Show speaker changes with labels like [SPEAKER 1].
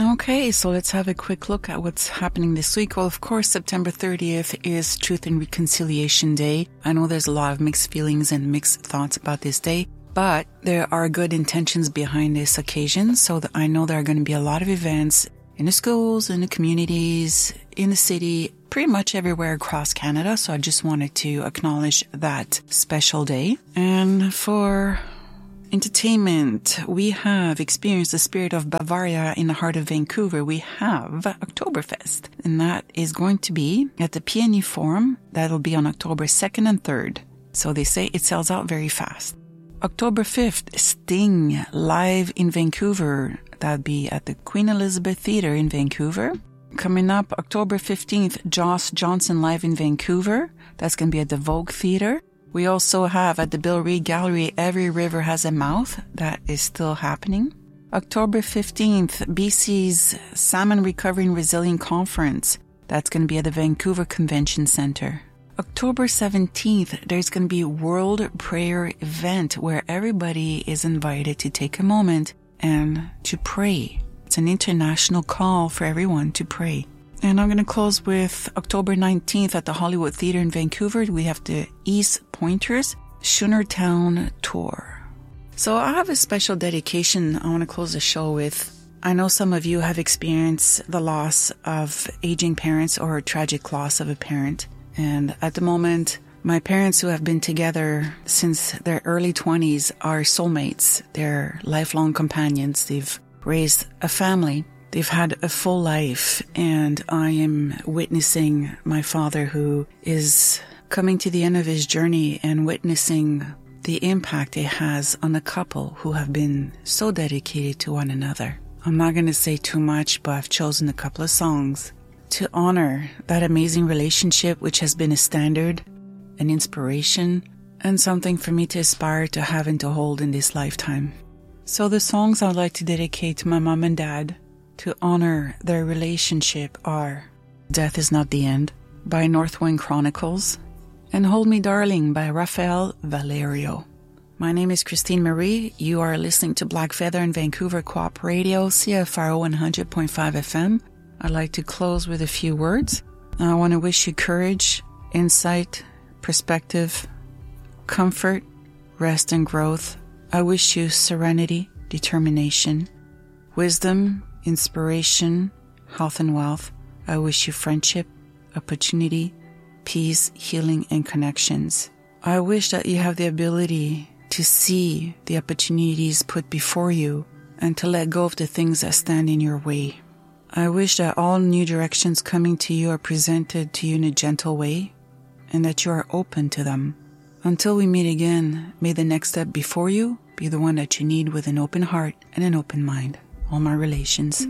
[SPEAKER 1] Okay, so let's have a quick look at what's happening this week. Well, of course, September 30th is Truth and Reconciliation Day. I know there's a lot of mixed feelings and mixed thoughts about this day, but there are good intentions behind this occasion. So I know there are going to be a lot of events in the schools, in the communities, in the city, pretty much everywhere across Canada. So I just wanted to acknowledge that special day. And for entertainment, we have experienced the spirit of Bavaria in the heart of Vancouver. We have Oktoberfest, and that is going to be at the PNE Forum. That'll be on October 2nd and 3rd. So they say it sells out very fast. October 5th, Sting live in Vancouver. That'll be at the Queen Elizabeth Theatre in Vancouver. Coming up, October 15th, Joss Johnson live in Vancouver. That's going to be at the Vogue Theatre. We also have at the Bill Reid Gallery, Every River Has a Mouth. That is still happening. October 15th, BC's Salmon Recovery and Resilient Conference. That's going to be at the Vancouver Convention Centre. October 17th, there's going to be a World Prayer event where everybody is invited to take a moment and to pray. It's an international call for everyone to pray. And I'm going to close with October 19th at the Hollywood Theatre in Vancouver. We have the East Pointers Schoonertown Tour. So I have a special dedication I want to close the show with. I know some of you have experienced the loss of aging parents or a tragic loss of a parent. And at the moment, my parents who have been together since their early 20s are soulmates. They're lifelong companions. They've raised a family. They've had a full life, and I am witnessing my father who is coming to the end of his journey and witnessing the impact it has on a couple who have been so dedicated to one another. I'm not going to say too much, but I've chosen a couple of songs to honor that amazing relationship, which has been a standard, an inspiration, and something for me to aspire to have and to hold in this lifetime. So the songs I'd like to dedicate to my mom and dad to honor their relationship are Death Is Not the End by Northwind Chronicles and Hold Me Darling by Rafael Valerio. My name is Christine Marie. You are listening to Black Feather in Vancouver Co-op Radio, CFRO 100.5 FM. I'd like to close with a few words. I want to wish you courage, insight, perspective, comfort, rest and growth. I wish you serenity, determination, wisdom, inspiration, health and wealth. I wish you friendship, opportunity, peace, healing, and connections. I wish that you have the ability to see the opportunities put before you and to let go of the things that stand in your way. I wish that all new directions coming to you are presented to you in a gentle way and that you are open to them. Until we meet again, may the next step before you be the one that you need with an open heart and an open mind. All my relations.